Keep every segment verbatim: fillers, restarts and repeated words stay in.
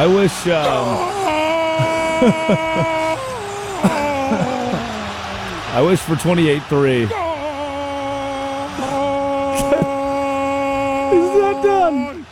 I wish. Um, I wish for twenty-eight three. He's not done.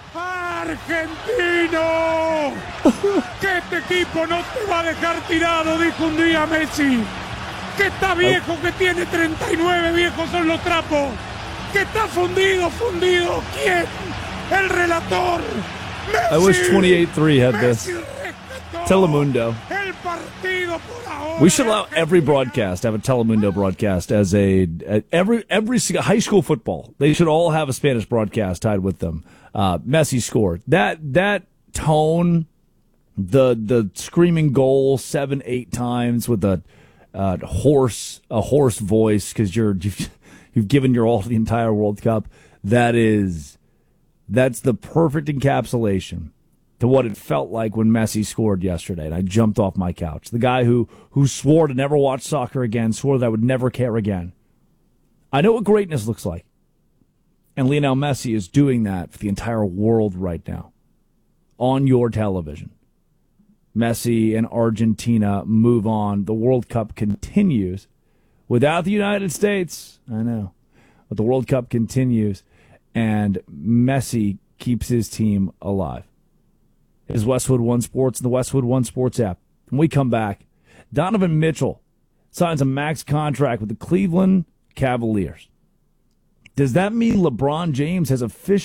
Argentino, que este equipo no te va a dejar tirado, dijo un día Messi. Que está viejo, que tiene treinta y nueve, viejos son los trapos. Que está fundido, fundido. ¿Quién? El relator. Messi, I wish twenty-eight three had this. Telemundo. El partido por ahora. We should allow every broadcast to have a Telemundo broadcast as a, a every every single high school football. They should all have a Spanish broadcast tied with them. Uh, Messi scored that that tone, the the screaming goal seven eight times with a uh, hoarse a hoarse voice because you're you've, you've given your all to the entire World Cup. That is that's the perfect encapsulation to what it felt like when Messi scored yesterday, and I jumped off my couch. The guy who who swore to never watch soccer again, swore that I would never care again. I know what greatness looks like. And Lionel Messi is doing that for the entire world right now on your television. Messi and Argentina move on. The World Cup continues without the United States. I know. But the World Cup continues, and Messi keeps his team alive. Is Westwood One Sports and the Westwood One Sports app. When we come back, Donovan Mitchell signs a max contract with the Cleveland Cavaliers. Does that mean LeBron James has officially